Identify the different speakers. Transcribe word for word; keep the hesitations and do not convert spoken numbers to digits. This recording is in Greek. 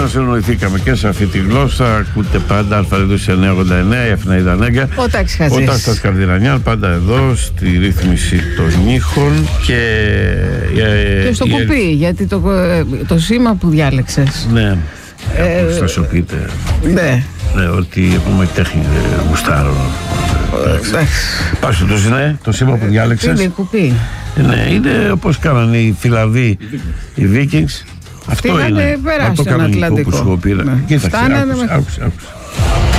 Speaker 1: να συνοηθήκαμε και σε αυτή τη γλώσσα. Ακούτε πάντα Αλφαρίδος εννιακόσια ογδόντα εννέα, η Αθηναίδα Νέγκα.
Speaker 2: Ο Τάκης Χατζής.
Speaker 1: Ο Τάκης Καρδινανιάν, πάντα εδώ στη ρύθμιση των ήχων. Και,
Speaker 2: και στο
Speaker 1: η,
Speaker 2: κουπί, η, γιατί το, το σήμα που διάλεξες.
Speaker 1: Ναι,
Speaker 2: ε,
Speaker 1: προστασιοποιείται.
Speaker 2: Ναι.
Speaker 1: Ναι, ότι έχουμε τέχνη γουστάρω. Πάσου το ναι, το σήμα που διάλεξες.
Speaker 2: Είναι κουπί.
Speaker 1: Ναι, είναι όπως κάνανε οι Φιλανδοί, οι Vikings. Αυτό είναι.
Speaker 2: Πέρασε
Speaker 1: το
Speaker 2: τον Ατλαντικό.
Speaker 1: που σου πήρα.
Speaker 2: Ναι.
Speaker 1: Κοίταξε,
Speaker 2: Φτάνανε
Speaker 1: άκουσε,
Speaker 2: με...
Speaker 1: άκουσε, άκουσε.